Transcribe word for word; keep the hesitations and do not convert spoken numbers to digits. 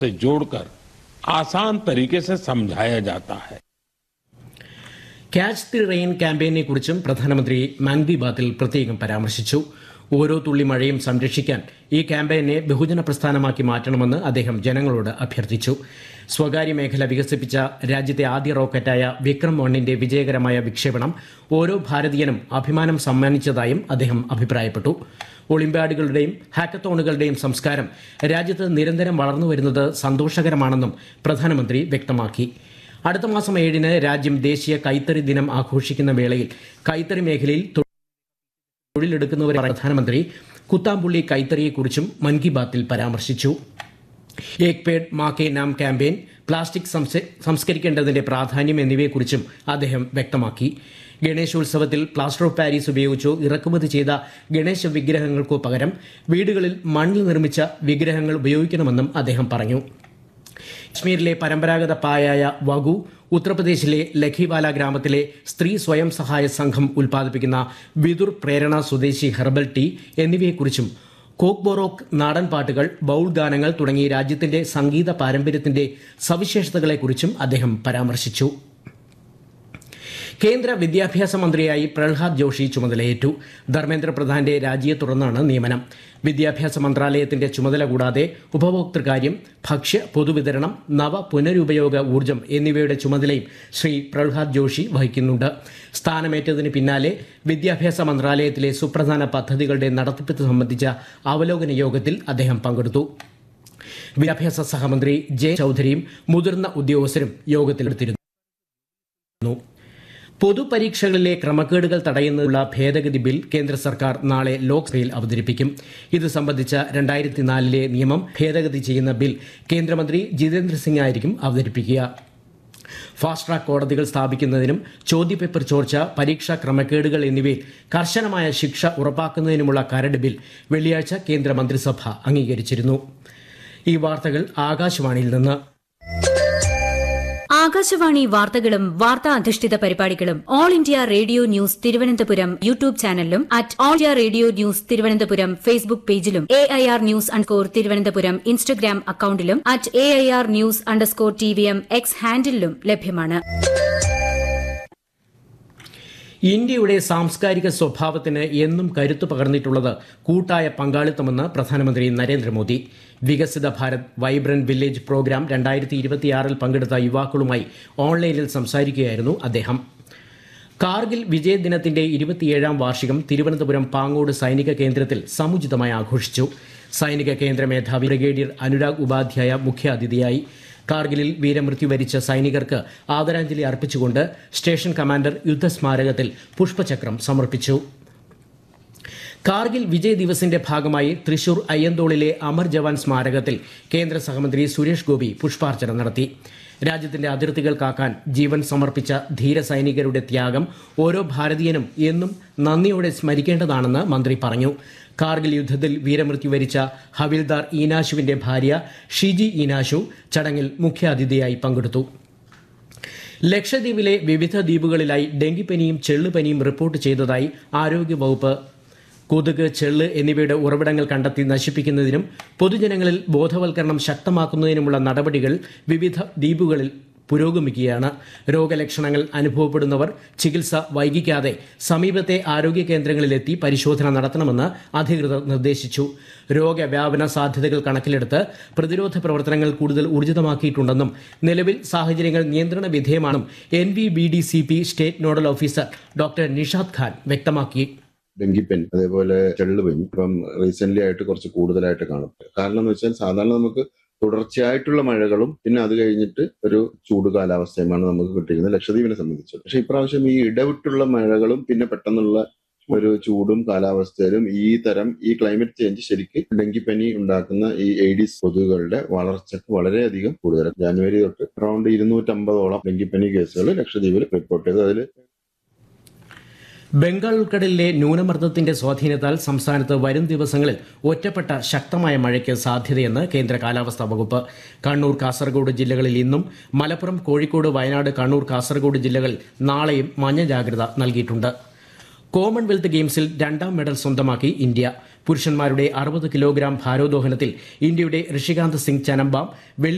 से जोड़कर आसान तरीके से समझाया जाता है। ക്യാച്ച് ദി റെയിൻ ക്യാമ്പയിനെ കുറിച്ചും പ്രധാനമന്ത്രി മൻ കി ബാത്തിൽ പ്രത്യേകം പരാമർശിച്ചു. ഓരോ തുള്ളി മഴയും സംരക്ഷിക്കാൻ ഈ ക്യാമ്പയിനെ ബഹുജന പ്രസ്ഥാനമാക്കി മാറ്റണമെന്ന് അദ്ദേഹം ജനങ്ങളോട് അഭ്യർത്ഥിച്ചു. സ്വകാര്യ മേഖല വികസിപ്പിച്ച രാജ്യത്തെ ആദ്യ റോക്കറ്റായ വിക്രം ഒന്നിന്റെ വിജയകരമായ വിക്ഷേപണം ഓരോ ഭാരതീയനും അഭിമാനം സമ്മാനിച്ചതായും അദ്ദേഹം അഭിപ്രായപ്പെട്ടു. ഒളിമ്പ്യാഡുകളുടെയും ഹാക്കത്തോണുകളുടെയും സംസ്കാരം രാജ്യത്ത് നിരന്തരം വളർന്നുവരുന്നത് സന്തോഷകരമാണെന്നും പ്രധാനമന്ത്രി വ്യക്തമാക്കി. അടുത്ത മാസം ഏഴിന് രാജ്യം ദേശീയ കൈത്തറി ദിനം ആഘോഷിക്കുന്ന വേളയിൽ കൈത്തറി മേഖലയിൽ തൊഴിലെടുക്കുന്നവരെ പ്രധാനമന്ത്രി കുത്താമ്പുള്ളി കൈത്തറിയെക്കുറിച്ചും മൻ കി ബാത്തിൽ പരാമർശിച്ചു. ഏക് പേഡ് മാ കെ നാം ക്യാമ്പയിൻ, പ്ലാസ്റ്റിക് സംസ്കരിക്കേണ്ടതിന്റെ പ്രാധാന്യം എന്നിവയെക്കുറിച്ചും അദ്ദേഹം വ്യക്തമാക്കി. ഗണേശോത്സവത്തിൽ പ്ലാസ്റ്റർ ഓഫ് പാരീസ് ഉപയോഗിച്ചോ ഇറക്കുമതി ചെയ്ത ഗണേശ വിഗ്രഹങ്ങൾക്കോ പകരം വീടുകളിൽ മണ്ണിൽ നിർമ്മിച്ച വിഗ്രഹങ്ങൾ ഉപയോഗിക്കണമെന്നും അദ്ദേഹം പറഞ്ഞു. കശ്മീരിലെ പരമ്പരാഗത പായായ വഗു, ഉത്തർപ്രദേശിലെ ലഖിവാല ഗ്രാമത്തിലെ സ്ത്രീ സ്വയം സഹായ സംഘം ഉൽപ്പാദിപ്പിക്കുന്ന വിതുർ പ്രേരണ സ്വദേശി ഹെർബൽ ടീ എന്നിവയെക്കുറിച്ചും കോക്ക് ബൊറോക്ക്, നാടൻ പാട്ടുകൾ, ബൗൾ ഗാനങ്ങൾ തുടങ്ങി രാജ്യത്തിന്റെ സംഗീത പാരമ്പര്യത്തിന്റെ സവിശേഷതകളെക്കുറിച്ചും അദ്ദേഹം പരാമർശിച്ചു. കേന്ദ്ര വിദ്യാഭ്യാസ മന്ത്രിയായി പ്രഹ്ലാദ് ജോഷി ചുമതലയേറ്റു. ധർമ്മേന്ദ്ര പ്രധാന്റെ രാജിയെ തുടർന്നാണ് നിയമനം. വിദ്യാഭ്യാസ മന്ത്രാലയത്തിന്റെ ചുമതല കൂടാതെ ഉപഭോക്തൃകാര്യം, ഭക്ഷ്യ പൊതുവിതരണം, നവ പുനരുപയോഗ ഊർജ്ജം എന്നിവയുടെ ചുമതലയും ശ്രീ പ്രഹ്ലാദ് ജോഷി വഹിക്കുന്നുണ്ട്. സ്ഥാനമേറ്റതിന് പിന്നാലെ വിദ്യാഭ്യാസ മന്ത്രാലയത്തിലെ സുപ്രധാന പദ്ധതികളുടെ നടത്തിപ്പ് സംബന്ധിച്ച അവലോകന യോഗത്തിൽ അദ്ദേഹം പങ്കെടുത്തു. വിദ്യാഭ്യാസ സഹമന്ത്രി ജെ ചൌധരിയും മുതിർന്ന ഉദ്യോഗസ്ഥരും യോഗത്തിലെടുത്തിരുന്നു. പൊതുപരീക്ഷകളിലെ ക്രമക്കേടുകൾ തടയുന്നതിനുള്ള ഭേദഗതി ബിൽ കേന്ദ്ര സർക്കാർ നാളെ ലോക്സഭയിൽ അവതരിപ്പിക്കും. ഇത് സംബന്ധിച്ച രണ്ടായിരത്തി നാലിലെ നിയമം ഭേദഗതി ചെയ്യുന്ന ബിൽ കേന്ദ്രമന്ത്രി ജിതേന്ദ്ര സിംഗ് ആയിരിക്കും അവതരിപ്പിക്കുക. ഫാസ്റ്റ് ട്രാക്ക് കോടതികൾ സ്ഥാപിക്കുന്നതിനും ചോദ്യപേപ്പർ ചോർച്ച, പരീക്ഷാ ക്രമക്കേടുകൾ എന്നിവയിൽ കർശനമായ ശിക്ഷ ഉറപ്പാക്കുന്നതിനുമുള്ള കരട് ബിൽ വെള്ളിയാഴ്ച കേന്ദ്ര മന്ത്രിസഭ അംഗീകരിച്ചിരുന്നു. ഈ വാർത്തകൾ ആകാശവാണിയിൽ നിന്ന്. ആകാശവാണി വാർത്തകളും വാർത്താ അധിഷ്ഠിത പരിപാടികളും all India radio news Thiruvananthapuram YouTube ചാനലിലും at all India radio news Thiruvananthapuram Facebook പേജിലും A I R news underscore Thiruvananthapuram Instagram അക്കൌണ്ടിലും at A I R news underscore T V M X ഹാൻഡിലും ലഭ്യമാണ്. ഇന്ത്യയുടെ സാംസ്കാരിക സ്വഭാവത്തിന് എന്നും കരുത്തു പകർന്നിട്ടുള്ളത് കൂട്ടായ പങ്കാളിത്തമെന്ന് പ്രധാനമന്ത്രി നരേന്ദ്രമോദി. വികസിത ഭാരത് വൈബ്രന്റ് വില്ലേജ് പ്രോഗ്രാം രണ്ടായിരത്തി ഇരുപത്തിയാറിൽ പങ്കെടുത്ത യുവാക്കളുമായി ഓൺലൈനിൽ സംസാരിക്കുകയായിരുന്നു അദ്ദേഹം. കാർഗിൽ വിജയ് ദിനത്തിന്റെ ഇരുപത്തിയേഴാം വാർഷികം തിരുവനന്തപുരം പാങ്ങോട് സൈനിക കേന്ദ്രത്തിൽ സമുചിതമായി ആഘോഷിച്ചു. സൈനിക കേന്ദ്ര മേധാവി ബ്രിഗേഡിയർ അനുരാഗ് ഉപാധ്യായ മുഖ്യാതിഥിയായി. കാർഗിലിൽ വീരമൃത്യു വരിച്ച സൈനികർക്ക് ആദരാഞ്ജലി അർപ്പിച്ചുകൊണ്ട് സ്റ്റേഷൻ കമാൻഡർ യുദ്ധസ്മാരകത്തിൽ പുഷ്പചക്രം സമർപ്പിച്ചു. കാർഗിൽ വിജയ് ദിവസിന്റെ ഭാഗമായി തൃശൂർ അയ്യന്തോളിലെ അമർ ജവാൻ സ്മാരകത്തിൽ കേന്ദ്ര സഹമന്ത്രി സുരേഷ് ഗോപി പുഷ്പാർച്ചന നടത്തി. രാജ്യത്തിന്റെ അതിർത്തികൾ കാക്കാൻ ജീവൻ സമർപ്പിച്ച ധീര സൈനികരുടെ ത്യാഗം ഓരോ ഭാരതീയനും എന്നും നന്ദിയോടെ സ്മരിക്കേണ്ടതാണെന്ന് മന്ത്രി പറഞ്ഞു. കാർഗിൽ യുദ്ധത്തിൽ വീരമൃത്യു വരിച്ച ഹവിൽദാർ ഈനാശുവിന്റെ ഭാര്യ ഷിജി ഈനാശു ചടങ്ങിൽ മുഖ്യാതിഥിയായി പങ്കെടുത്തു. ലക്ഷദ്വീപിലെ വിവിധ ദ്വീപുകളിലായി ഡെങ്കിപ്പനിയും ചെള്ളുപനിയും റിപ്പോർട്ട് ചെയ്തതായി ആരോഗ്യവകുപ്പ്. കൊതുക്, ചെള്ള് എന്നിവയുടെ ഉറവിടങ്ങൾ കണ്ടെത്തി നശിപ്പിക്കുന്നതിനും പൊതുജനങ്ങളിൽ ബോധവൽക്കരണം ശക്തമാക്കുന്നതിനുമുള്ള നടപടികൾ വിവിധ ദ്വീപുകളിൽ പുരോഗമിക്കുകയാണ്. രോഗലക്ഷണങ്ങൾ അനുഭവപ്പെടുന്നവർ ചികിത്സ വൈകിക്കാതെ സമീപത്തെ ആരോഗ്യ കേന്ദ്രങ്ങളിലെത്തി പരിശോധന നടത്തണമെന്ന് അധികൃതർ നിർദ്ദേശിച്ചു. രോഗവ്യാപന സാധ്യതകൾ കണക്കിലെടുത്ത് പ്രതിരോധ പ്രവർത്തനങ്ങൾ കൂടുതൽ ഊർജിതമാക്കിയിട്ടുണ്ടെന്നും നിലവിൽ സാഹചര്യങ്ങൾ നിയന്ത്രണ വിധേയമാണെന്നും N V B D C P state nodal officer doctor Nishad Khan വ്യക്തമാക്കി. ഡെങ്കിപ്പനി അതേപോലെ ചെള്ളുപനി ഇപ്പം റീസെന്റ് ആയിട്ട് കുറച്ച് കൂടുതലായിട്ട് കാണും. കാരണം എന്ന് വെച്ചാൽ സാധാരണ നമുക്ക് തുടർച്ചയായിട്ടുള്ള മഴകളും പിന്നെ അത് കഴിഞ്ഞിട്ട് ഒരു ചൂട് കാലാവസ്ഥയുമാണ് നമുക്ക് കിട്ടിയിരുന്നത് ലക്ഷദ്വീപിനെ സംബന്ധിച്ച്. പക്ഷെ ഇപ്രാവശ്യം ഈ ഇടവിട്ടുള്ള മഴകളും പിന്നെ പെട്ടെന്നുള്ള ഒരു ചൂടും കാലാവസ്ഥയിലും ഈ തരം ഈ ക്ലൈമറ്റ് ചേഞ്ച് ശരിക്ക് ഡെങ്കിപ്പനി ഉണ്ടാക്കുന്ന ഈ എയ്ഡീസ് കൊതുകുകളുടെ വളർച്ചയ്ക്ക് വളരെയധികം കൂടുതലാണ്. ജാനുവരി തൊട്ട് അറൌണ്ട് ഇരുന്നൂറ്റമ്പതോളം ഡെങ്കിപ്പനി കേസുകൾ ലക്ഷദ്വീപിൽ റിപ്പോർട്ട് ചെയ്തു. അതിൽ ബംഗാൾ ഉൾക്കടലിലെ ന്യൂനമർദ്ദത്തിന്റെ സ്വാധീനത്താൽ സംസ്ഥാനത്ത് വരും ദിവസങ്ങളിൽ ഒറ്റപ്പെട്ട ശക്തമായ മഴയ്ക്ക് സാധ്യതയെന്ന് കേന്ദ്ര കാലാവസ്ഥാ വകുപ്പ്. കണ്ണൂർ, കാസർഗോഡ് ജില്ലകളിൽ ഇന്നും മലപ്പുറം, കോഴിക്കോട്, വയനാട്, കണ്ണൂർ, കാസർഗോഡ് ജില്ലകളിൽ നാളെയും മഞ്ഞ ജാഗ്രത നൽകിയിട്ടുണ്ട്. കോമൺവെൽത്ത് ഗെയിംസിൽ രണ്ടാം മെഡൽ സ്വന്തമാക്കി ഇന്ത്യ. പുരുഷന്മാരുടെ അറുപത് കിലോഗ്രാം ഭാരോദ്വഹനത്തിൽ ഇന്ത്യയുടെ ഋഷികാന്ത് സിംഗ് ചനമ്പാം വെള്ളി